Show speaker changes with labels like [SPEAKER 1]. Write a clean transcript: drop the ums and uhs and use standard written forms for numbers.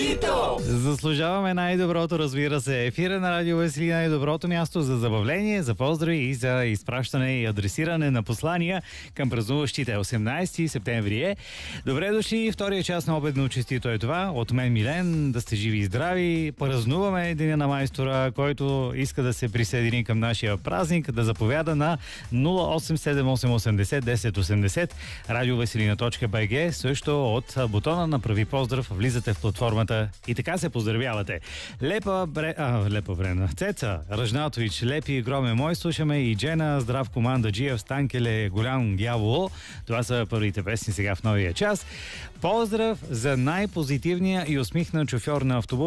[SPEAKER 1] Хито!
[SPEAKER 2] Заслужаваме най-доброто, разбира се. Ефира на Радио Весели, най-доброто място за забавление, за поздрави и за изпращане и адресиране на послания към празнуващите. 18 септември е. Добре дошли, втория час на обедно честито е това. От мен Милен, да сте живи и здрави. Празнуваме Деня на майстора, който иска да се присъедини към нашия празник, да заповяда на 0878801080 radioveselina.bg. Също от бутона на Прави поздрав влизате в платформата и така се поздравявате. Лепа Брена, Цеца Ръжнатович, Лепи Громе мой, слушаме и Джена, Здрав команда Джиев, Станкеле, Голям дявол. Това са първите песни сега в новия час. Поздрав за най-позитивния и усмихнат шофьор на автобус